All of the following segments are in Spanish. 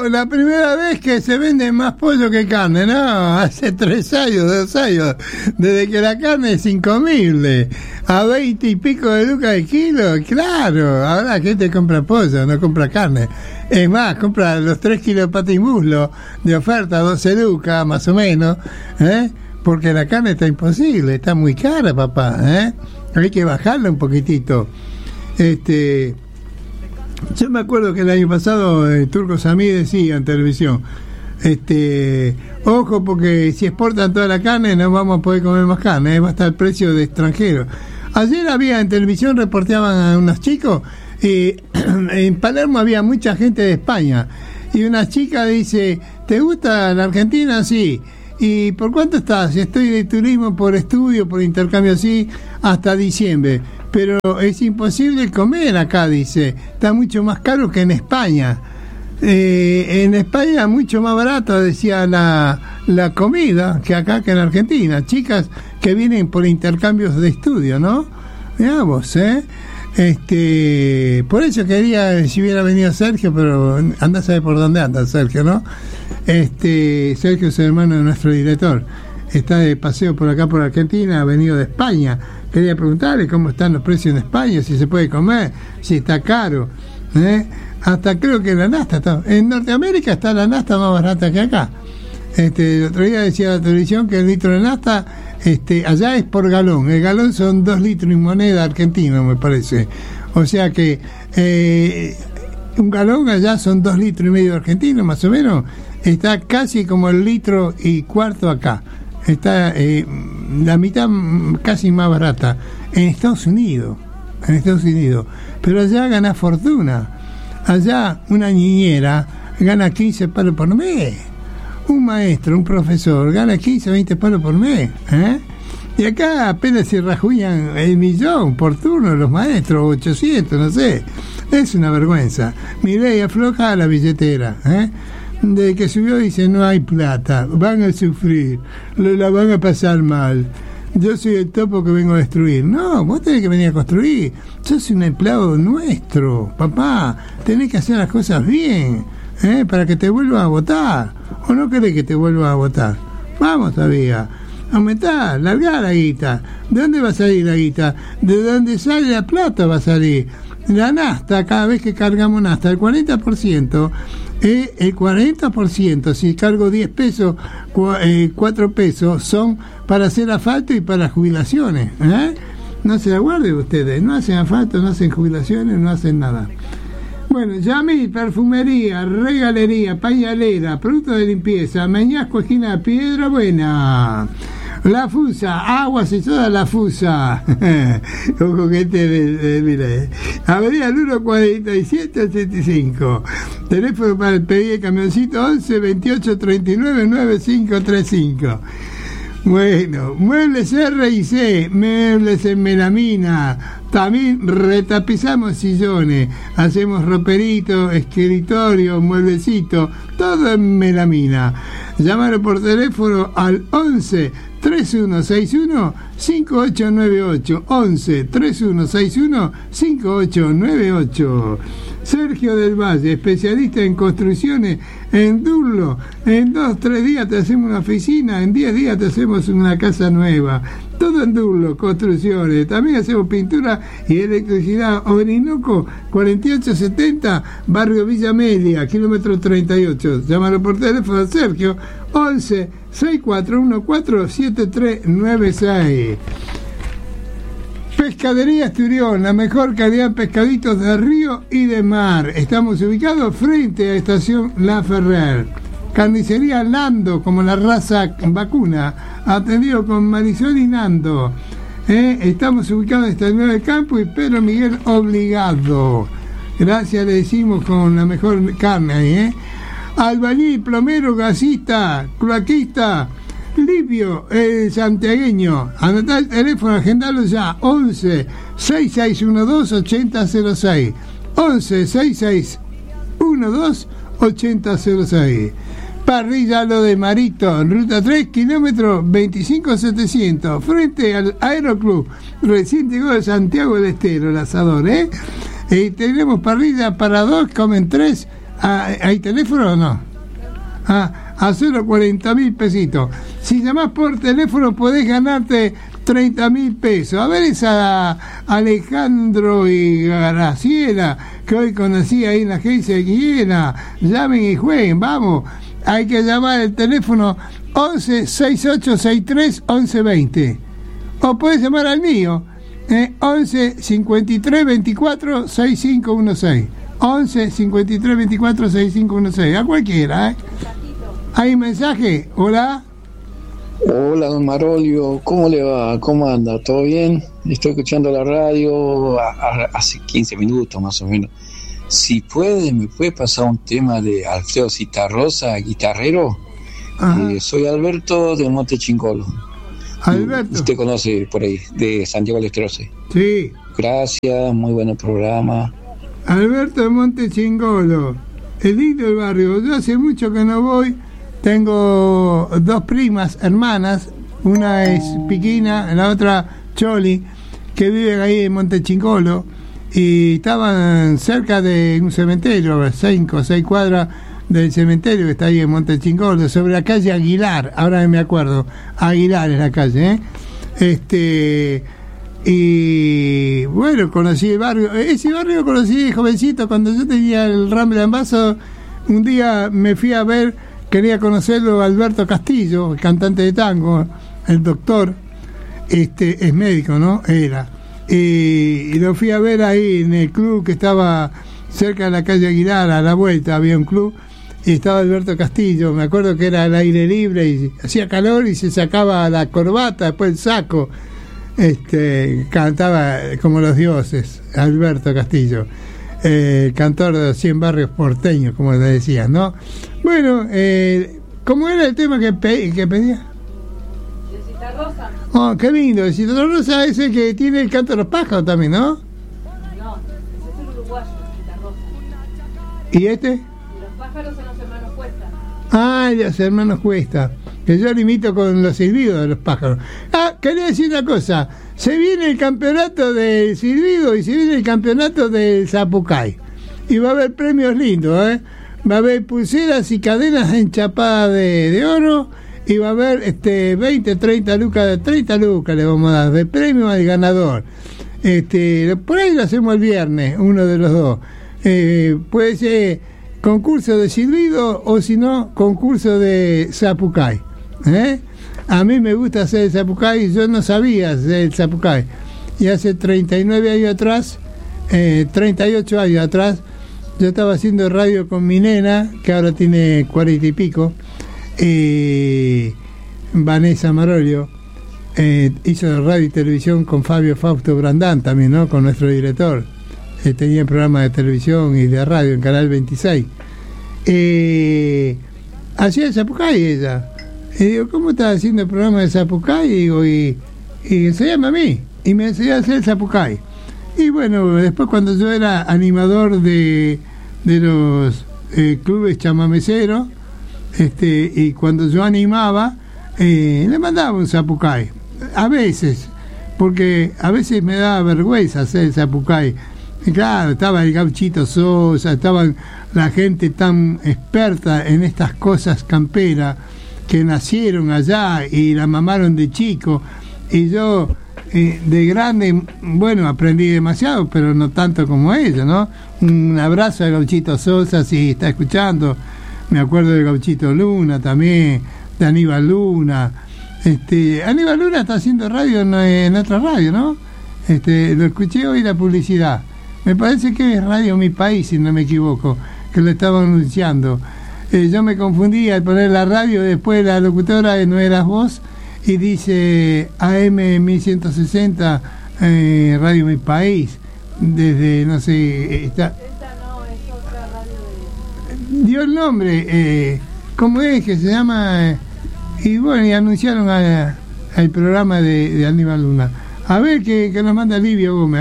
la primera vez que se vende más pollo que carne, ¿no? Hace 3 años, 2 años, desde que la carne es incomible, a 20 y pico de lucas de kilo, claro, ahora la gente compra pollo, no compra carne. Es más, compra los 3 kilos de pata y muslo de oferta, 12 lucas, más o menos, porque la carne está imposible, está muy cara, papá, hay que bajarla un poquitito. Yo me acuerdo que el año pasado Turco Samí decía en televisión, ojo, porque si exportan toda la carne no vamos a poder comer más carne, va a estar el precio de extranjero. Ayer había en televisión, reporteaban a unos chicos, en Palermo había mucha gente de España, y una chica dice, ¿te gusta la Argentina? Sí. ¿Y por cuánto estás? Estoy de turismo por estudio, por intercambio así, hasta diciembre. Pero es imposible comer acá, dice. Está mucho más caro que en España. En España mucho más barato, decía la comida, que acá, que en Argentina. Chicas que vienen por intercambios de estudio, ¿no? Mirá vos, por eso quería, si hubiera venido Sergio, pero anda a saber por dónde anda Sergio, ¿no? Sergio es el hermano de nuestro director. Está de paseo por acá, por Argentina, ha venido de España. Quería preguntarle cómo están los precios en España, si se puede comer, si está caro. Hasta creo que la nafta está. En Norteamérica está la nafta más barata que acá. El otro día decía la televisión que el litro de nafta allá es por galón. El galón son 2 litros y moneda argentina, me parece. O sea que un galón allá son 2 litros y medio argentinos, más o menos. Está casi como el litro y cuarto acá. Está la mitad casi más barata en Estados Unidos, pero allá gana fortuna. Allá una niñera gana 15 palos por mes, un maestro, un profesor gana 15, 20 palos por mes, y acá apenas se rajuñan el 1.000.000 por turno los maestros, 800, no sé. Es una vergüenza. Milei afloja la billetera, Desde que subió dice no hay plata, van a sufrir, la van a pasar mal, yo soy el topo que vengo a destruir. No, vos tenés que venir a construir, sos un empleado nuestro, papá, tenés que hacer las cosas bien, para que te vuelvan a votar. ¿O no querés que te vuelvan a votar? Vamos todavía, aumentá, largá la guita. ¿De dónde va a salir la guita? De dónde sale la plata va a salir. La nafta, cada vez que cargamos nafta, el 40%, el 40%, si cargo 10 pesos, 4 pesos, son para hacer asfalto y para jubilaciones. No se la guarden ustedes, no hacen asfalto, no hacen jubilaciones, no hacen nada. Bueno, Yamil, perfumería, regalería, pañalera, productos de limpieza, Meñasco, esquina Piedra Buena. La Fusa, aguas y soda La Fusa. Ojo que mire. Avenida 14785. Teléfono para el pedido de camioncito 11 28 39 9535. Bueno, muebles R&C, muebles en melamina. También retapizamos sillones, hacemos roperitos, escritorio, mueblecitos, todo en melamina. Llámalo por teléfono al 11 3161 5898, 11 3161 5898. Sergio del Valle, especialista en construcciones en Durlo. En 2-3 días te hacemos una oficina, en 10 días te hacemos una casa nueva. Todo en Durlo, construcciones. También hacemos pintura y electricidad. Orinoco 4870, barrio Villa Media, kilómetro 38. Llámalo por teléfono, Sergio, 11 6414 7396. Pescadería Esturión, la mejor calidad de pescaditos de río y de mar. Estamos ubicados frente a Estación La Ferrer. Carnicería Nando, como la raza vacuna, atendido con Marisol y Nando. Estamos ubicados en Estación del Campo y Pedro Miguel Obligado. Gracias, le decimos, con la mejor carne ahí, albañil, plomero, gasista, cloaquista, Livio, el santiagueño. Anotá el teléfono, agendalo ya, 11 6612 8006, 11 6612 8006. Parrilla Lo de Marito, ruta 3, kilómetro 25700, frente al Aeroclub. Recién llegó de Santiago del Estero, el asador, Y tenemos parrilla para 2, comen 3, ¿Hay teléfono o no? A solo 40.000 pesitos. Si llamás por teléfono podés ganarte 30.000 pesos. A ver esa Alejandro y Graciela que hoy conocí ahí en la agencia de Guillena. Llamen y jueguen, vamos. Hay que llamar el teléfono 11 68 63 11 20. O podés llamar al mío, 11 53 24 6516. 11 53 24 6516. A cualquiera, ¿Hay mensaje? Hola. Hola, don Marolio, ¿cómo le va? ¿Cómo anda? ¿Todo bien? Estoy escuchando la radio hace 15 minutos más o menos. Si puede, ¿me puede pasar un tema de Alfredo Citarrosa, guitarrero? Soy Alberto de Monte Chingolo. Alberto. Usted conoce por ahí, de Santiago del Estero. Sí. Gracias, muy buen programa. Alberto de Monte Chingolo, el lindo del barrio. Yo hace mucho que no voy. Tengo 2 primas, hermanas, una es Piquina, la otra Choli, que viven ahí en Monte Chingolo, y estaban cerca de un cementerio, 5 o 6 cuadras del cementerio que está ahí en Monte Chingolo, sobre la calle Aguilar, ahora me acuerdo, Aguilar es la calle, y bueno, conocí el barrio, ese barrio lo conocí jovencito, cuando yo tenía el Rambla en Vaso. Un día me fui a ver, quería conocerlo, Alberto Castillo, el cantante de tango, el doctor, es médico, ¿no? Era. Y lo fui a ver ahí en el club que estaba cerca de la calle Aguilar, a la vuelta había un club, y estaba Alberto Castillo, me acuerdo que era al aire libre y hacía calor y se sacaba la corbata, después el saco, cantaba como los dioses, Alberto Castillo. Cantor de los 100 barrios porteños, como le decías, ¿no? Bueno, ¿cómo era el tema que pedía? De Citarrosa. Oh, qué lindo, de Citarrosa es el que tiene el canto de los pájaros también, ¿no? No, ese es el uruguayo, Citarrosa. ¿Y este? Y los pájaros son los hermanos Cuesta. Los hermanos Cuesta, que yo limito con los silbidos de los pájaros. Quería decir una cosa, se viene el campeonato del silbido y se viene el campeonato del zapucay, y va a haber premios lindos, va a haber pulseras y cadenas enchapadas de oro, y va a haber 30 lucas le vamos a dar de premio al ganador. Por ahí lo hacemos el viernes, uno de los dos, puede ser concurso de silbido o si no concurso de zapucay. A mí me gusta hacer el zapucay, yo no sabía hacer el zapucay, y hace 39 años atrás, 38 años atrás, yo estaba haciendo radio con mi nena, que ahora tiene 40 y pico, Vanessa Marolio, hizo radio y televisión con Fabio Fausto Brandán también, ¿no? Con nuestro director, tenía programas de televisión y de radio en Canal 26, hacía el zapucay ella. Y digo, ¿cómo estás haciendo el programa de zapucay? Y digo, y enséñame a mí. Y me enseñó a hacer el zapucay. Y bueno, después cuando yo era animador de los clubes chamameceros, y cuando yo animaba, le mandaba un zapucay. A veces, porque a veces me daba vergüenza hacer el zapucay. Y claro, estaba el Gauchito Sosa, estaban la gente tan experta en estas cosas camperas, que nacieron allá y la mamaron de chico, y yo de grande, bueno, aprendí demasiado, pero no tanto como ella, ¿no? Un abrazo a Gauchito Sosa, si está escuchando, me acuerdo de Gauchito Luna también, de Aníbal Luna. Aníbal Luna está haciendo radio en otra radio, ¿no? Lo escuché hoy la publicidad, me parece que es Radio Mi País, si no me equivoco, que lo estaba anunciando. Yo me confundí al poner la radio, después la locutora no eras vos, y dice AM 1160, Radio Mi País, desde, no sé, está... Esta no, es otra radio de... Dio el nombre, ¿cómo es que se llama? Y bueno, y anunciaron al programa de Aníbal Luna. A ver, que nos manda Livio Gómez,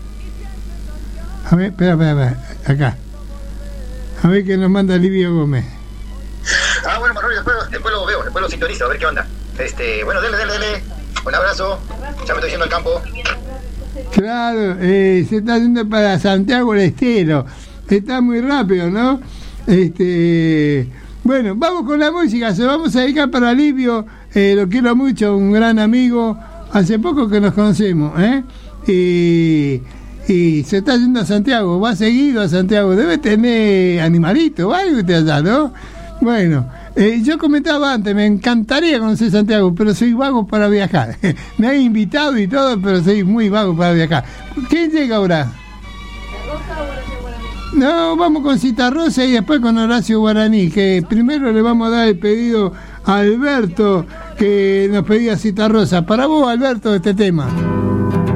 a ver, espera, acá. A ver qué nos manda Livio Gómez. Bueno, Marolio, después lo veo, después lo sintonizo, a ver qué onda. Bueno, dele. Un abrazo. Ya me estoy yendo al campo. Claro, se está yendo para Santiago del Estero. Está muy rápido, ¿no? Bueno, vamos con la música, se vamos a dedicar para Livio, lo quiero mucho, un gran amigo, hace poco que nos conocemos, y se está yendo a Santiago, va seguido a Santiago, debe tener animalito o algo usted allá, ¿no? Bueno, yo comentaba antes, me encantaría conocer Santiago, pero soy vago para viajar. Me han invitado y todo, pero soy muy vago para viajar. ¿Quién llega ahora? No, vamos con Citarrosa y después con Horacio Guaraní, que primero le vamos a dar el pedido a Alberto, que nos pedía Citarrosa. Para vos, Alberto, este tema.